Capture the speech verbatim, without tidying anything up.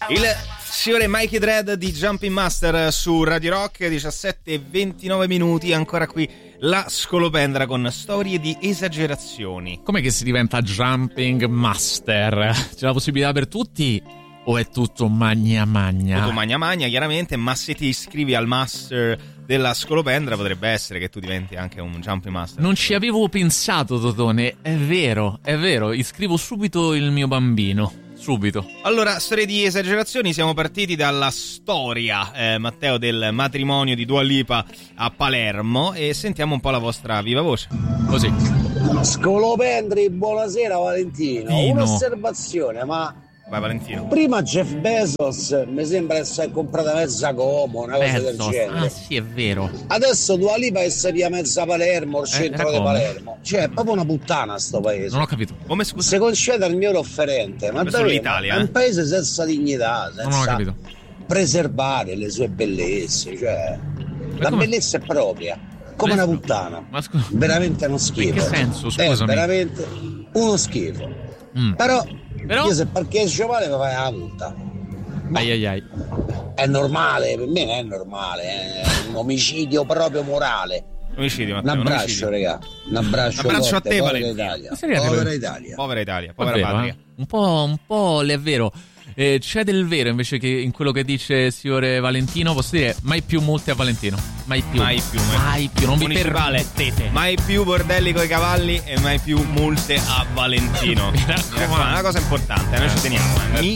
Il signore Mikey Dread di Jumping Master su Radio Rock, diciassette e ventinove minuti, ancora qui la Scolopendra con storie di esagerazioni. Com'è che si diventa Jumping Master? C'è la possibilità per tutti o è tutto magna magna? Tutto magna magna, chiaramente, ma se ti iscrivi al Master della Scolopendra potrebbe essere che tu diventi anche un Jumping Master. Non ci avevo pensato, Totone, è vero, è vero, iscrivo subito il mio bambino. Subito. Allora, storie di esagerazioni, siamo partiti dalla storia, eh, Matteo, del matrimonio di Dua Lipa a Palermo e sentiamo un po' la vostra viva voce. Così. Scolopendri, buonasera Valentino. Tino. Un'osservazione, ma Vai Valentino. prima Jeff Bezos mi sembra essere comprata mezza Como, una cosa del Bezos. genere. Ah sì, è vero. Adesso Dua Lipa è via mezza Palermo, il centro di come? Palermo. Cioè, è proprio una puttana sto paese. Non ho capito. Come scusa? Se concede il mio offerente, ma Come davvero, sull'Italia, è un eh? paese senza dignità, Non ho senza capito. preservare le sue bellezze, cioè la come- bellezza è propria, come una puttana. Ma scusa. Veramente uno schifo. In che senso, È scusami? veramente uno schifo. Mm. Però, Però? io se parcheggio male mi fai la multa. Ai ai ai. È normale, per me non è normale, è un omicidio proprio morale. Omicidio, Un Matteo, un abbraccio, omicidio. raga. Un abbraccio, Un abbraccio forte, a te, povera Valentino. Italia. Ma seriamente? Povera Italia. Povera Italia, È povera vero, patria. eh? Un po', un po' è vero. Eh, c'è del vero invece che in quello che dice il signore Valentino. Posso dire mai più multe a Valentino. Mai più. Mai più, mai Mai più. Non vi Municipale. permettete. Mai più bordelli coi cavalli e mai più multe a Valentino. Mi raccomando. È una cosa importante, noi ci teniamo. Eh. Mi